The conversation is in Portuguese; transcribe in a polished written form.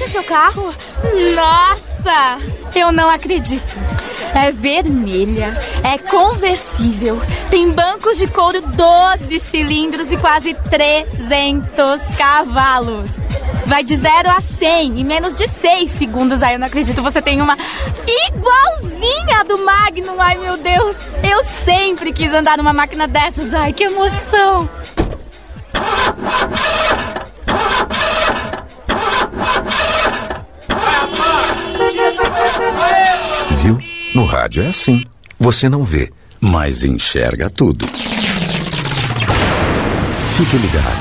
seu carro? Nossa! Eu não acredito. É vermelha, é conversível, tem bancos de couro, 12 cilindros e quase 300 cavalos. Vai de 0 a 100 em menos de 6 segundos. Ai, eu não acredito, você tem uma igualzinha do Magnum. Ai, meu Deus, eu sempre quis andar numa máquina dessas. Ai, que emoção. Viu? No rádio é assim. Você não vê, mas enxerga tudo. Fique ligado.